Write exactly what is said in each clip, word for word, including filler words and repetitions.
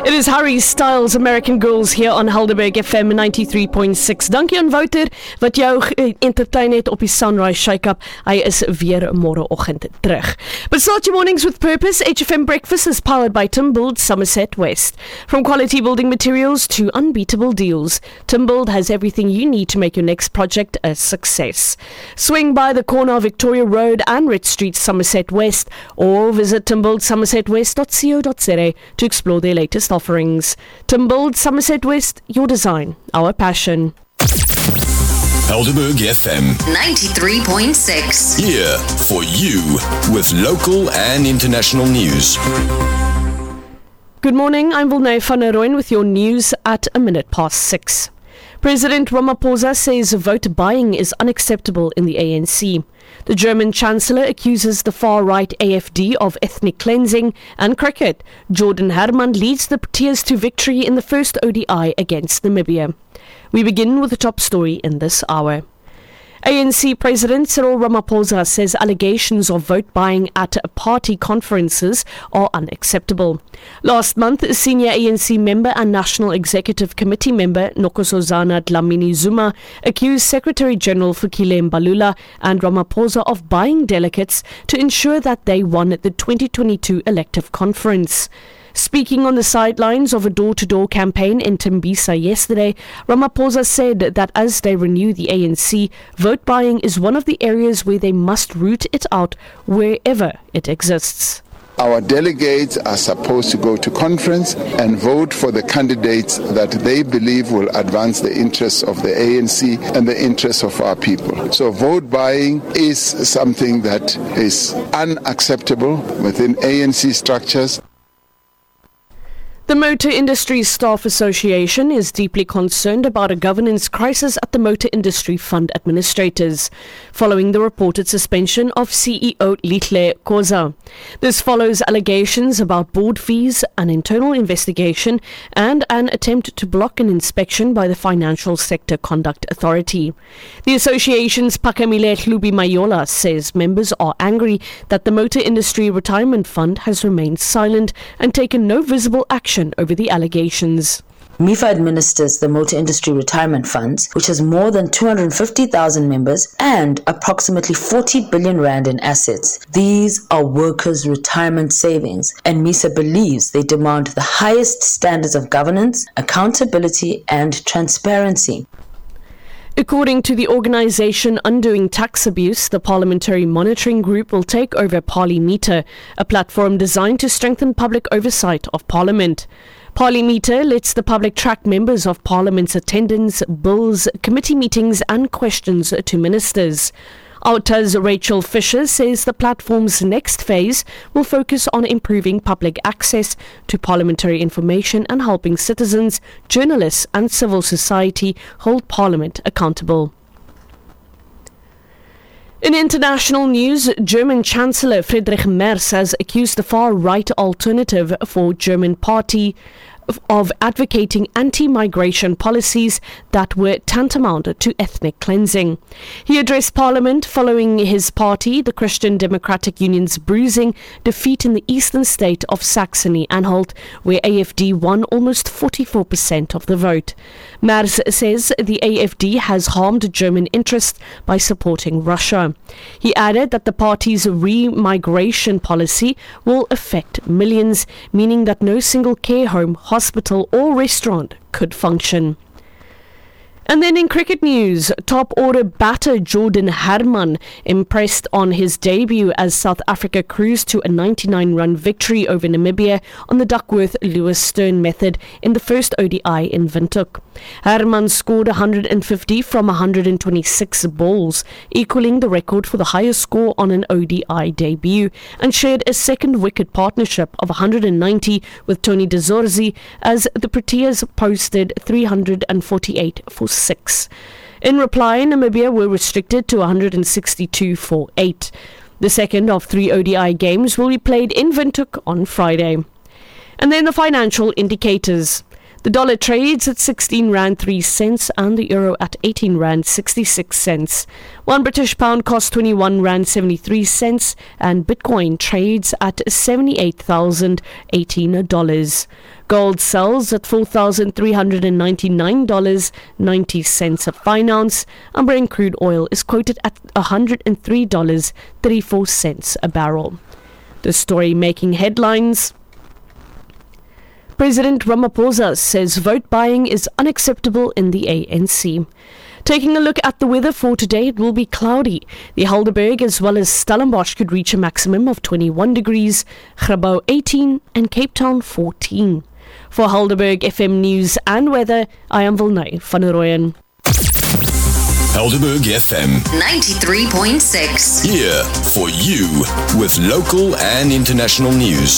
It is Harry Styles, American Girls hier on Helderberg F M ninety-three point six. Dankie aan Wouter wat jou entertain het op die Sunrise Shake-up. Hy is weer môreoggend terug. But start your mornings with purpose. H F M Breakfast is powered by Timbold Somerset West. From quality building materials to unbeatable deals, Timbold has everything you need to make your next project a success. Swing by the corner of Victoria Road and Red Street, Somerset West, or visit timbold somerset west dot co dot za to explore their latest offerings. Timbold Somerset West, your design, our passion. Helderberg F M ninety-three point six. Here for you with local and international news. Good morning, I'm Vilnay van der Rooyen with your news at a minute past six. President Ramaphosa says vote buying is unacceptable in the A N C. The German Chancellor accuses the far-right A F D of ethnic cleansing, and cricket. Jordan Herman leads the Proteas to victory in the first O D I against Namibia. We begin with the top story in this hour. A N C President Cyril Ramaphosa says allegations of vote buying at party conferences are unacceptable. Last month, a senior A N C member and National Executive Committee member Nkosi Dlamini Zuma accused Secretary General Fikile Mbalula and Ramaphosa of buying delegates to ensure that they won the twenty twenty-two elective conference. Speaking on the sidelines of a door-to-door campaign in Tembisa yesterday, Ramaphosa said that as they renew the A N C, vote buying is one of the areas where they must root it out wherever it exists. Our delegates are supposed to go to conference and vote for the candidates that they believe will advance the interests of the A N C and the interests of our people. So vote buying is something that is unacceptable within A N C structures. The Motor Industry Staff Association is deeply concerned about a governance crisis at the Motor Industry Fund administrators, following the reported suspension of C E O Lihle Khoza. This follows allegations about board fees, an internal investigation, and an attempt to block an inspection by the Financial Sector Conduct Authority. The association's Pakamile Hlubi Mayola says members are angry that the Motor Industry Retirement Fund has remained silent and taken no visible action over the allegations. M I F A administers the Motor Industry Retirement Funds, which has more than two hundred fifty thousand members and approximately forty billion rand in assets. These are workers' retirement savings, and MISA believes they demand the highest standards of governance, accountability, and transparency. According to the organisation Undoing Tax Abuse, the Parliamentary Monitoring Group will take over Parlimeter, a platform designed to strengthen public oversight of Parliament. Parlimeter lets the public track members of Parliament's attendance, bills, committee meetings and questions to ministers. Outa's Rachel Fisher says the platform's next phase will focus on improving public access to parliamentary information and helping citizens, journalists and civil society hold Parliament accountable. In international news, German Chancellor Friedrich Merz has accused the far-right Alternative for German Party of advocating anti-migration policies that were tantamount to ethnic cleansing. He addressed Parliament following his party, the Christian Democratic Union's bruising defeat in the eastern state of Saxony-Anhalt, where A F D won almost forty-four percent of the vote. Merz says the A F D has harmed German interests by supporting Russia. He added that the party's re-migration policy will affect millions, meaning that no single care home, hospital or restaurant could function. And then in cricket news, top order batter Jordan Herman impressed on his debut as South Africa cruised to a ninety-nine run victory over Namibia on the Duckworth-Lewis Stern method in the first O D I in Windhoek. Herman scored one hundred fifty from one hundred twenty-six balls, equaling the record for the highest score on an O D I debut, and shared a second wicket partnership of one hundred ninety with Tony de Zorzi as the Proteas posted three hundred forty-eight for six. In reply, Namibia were restricted to one hundred sixty-two for eight. The second of three O D I games will be played in Windhoek on Friday. And then the financial indicators. The dollar trades at sixteen rand three cents and the euro at eighteen rand sixty-six cents. One British pound costs twenty-one rand seventy-three cents and Bitcoin trades at seventy-eight thousand eighteen dollars. Gold sells at four thousand three hundred ninety-nine dollars and ninety cents a fine ounce, and Brent crude oil is quoted at one hundred three dollars and thirty-four cents a barrel. The story making headlines. President Ramaphosa says vote buying is unacceptable in the A N C. Taking a look at the weather for today, it will be cloudy. The Helderberg as well as Stellenbosch could reach a maximum of twenty-one degrees, Grabouw eighteen and Cape Town fourteen. For Helderberg F M News and Weather, I am Vilnay van Rooyen. Helderberg F M ninety-three point six. Here for you with local and international news.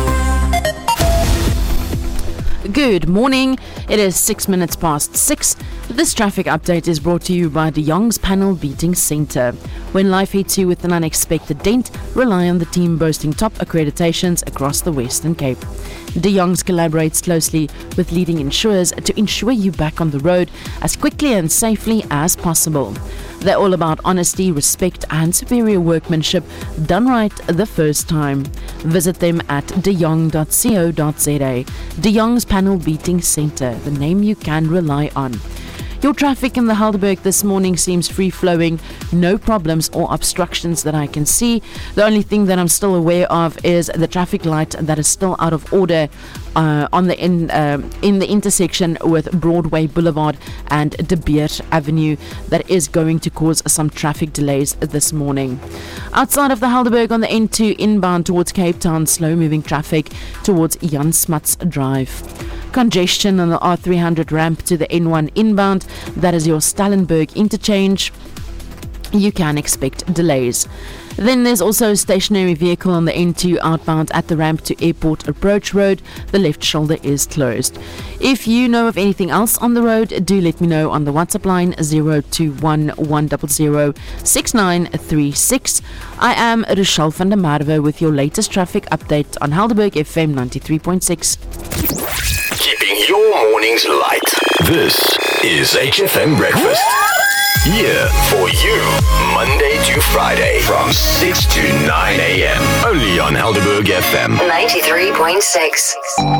Good morning. It is six minutes past six. This traffic update is brought to you by De Jong's Panel Beating Centre. When life hits you with an unexpected dent, rely on the team boasting top accreditations across the Western Cape. De Jong's collaborates closely with leading insurers to ensure you back on the road as quickly and safely as possible. They're all about honesty, respect and superior workmanship done right the first time. Visit them at de jong dot co dot za. De Jong's Panel Beating Centre, the name you can rely on. Your traffic in the Helderberg this morning seems free-flowing, no problems or obstructions that I can see. The only thing that I'm still aware of is the traffic light that is still out of order uh, on the in, uh, in the intersection with Broadway Boulevard and De Beers Avenue. That is going to cause some traffic delays this morning. Outside of the Helderberg on the N two inbound towards Cape Town, slow-moving traffic towards Jan Smuts Drive. Congestion on the R three hundred ramp to the N one inbound, that is your Stellenberg interchange. You can expect delays. Then there's also a stationary vehicle on the N two outbound at the ramp to Airport Approach Road. The left shoulder is closed. If you know of anything else on the road, do let me know on the WhatsApp line zero two one one zero zero six nine three six. I am Rochelle van der Merwe with your latest traffic update on Helderberg F M ninety-three point six. Keeping your mornings light. This is H F M Breakfast. Here for you, Monday to Friday from six to nine a.m. Only on Helderberg F M ninety-three point six.